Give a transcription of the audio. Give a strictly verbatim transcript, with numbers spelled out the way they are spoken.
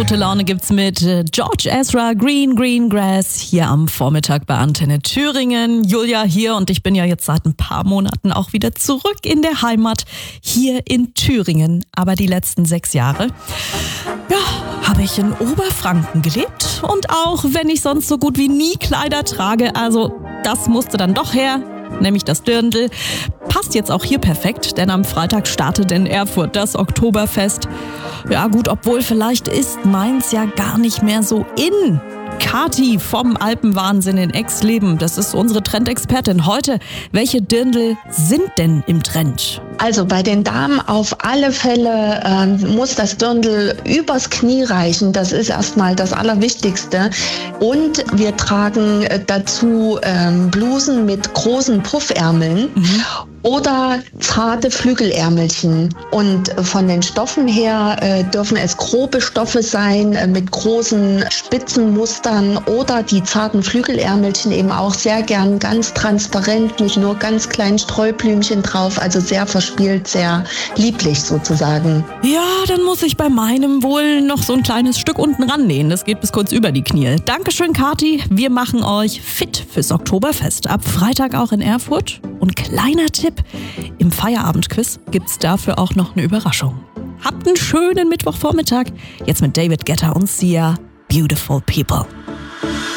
gute Laune gibt's mit George Ezra, Green Green Grass, hier am Vormittag bei Antenne Thüringen. Julia hier und ich bin ja jetzt seit ein paar Monaten auch wieder zurück in der Heimat, hier in Thüringen. Aber die letzten sechs Jahre, ja, habe ich in Oberfranken gelebt. Und auch wenn ich sonst so gut wie nie Kleider trage, also das musste dann doch her, nämlich das Dirndl. Passt jetzt auch hier perfekt, denn am Freitag startet in Erfurt das Oktoberfest. Ja gut, obwohl vielleicht ist Mainz ja gar nicht mehr so in. Kathi vom Alpenwahnsinn in Aix-Leben, das ist unsere Trendexpertin heute. Welche Dirndl sind denn im Trend? Also bei den Damen auf alle Fälle äh, muss das Dirndl übers Knie reichen. Das ist erstmal das Allerwichtigste. Und wir tragen äh, dazu äh, Blusen mit großen Puffärmeln. Mhm. Oder zarte Flügelärmelchen. Und von den Stoffen her äh, dürfen es grobe Stoffe sein äh, mit großen Spitzenmustern oder die zarten Flügelärmelchen eben auch sehr gern ganz transparent, nicht nur ganz kleinen Streublümchen drauf, also sehr verspielt, sehr lieblich sozusagen. Ja, dann muss ich bei meinem wohl noch so ein kleines Stück unten rannähen. Das geht bis kurz über die Knie. Dankeschön, Kathi. Wir machen euch fit fürs Oktoberfest. Ab Freitag auch in Erfurt. Und kleiner Tipp, im Feierabendquiz gibt's dafür auch noch eine Überraschung. Habt einen schönen Mittwochvormittag. Jetzt mit David Guetta und Sia, Beautiful People.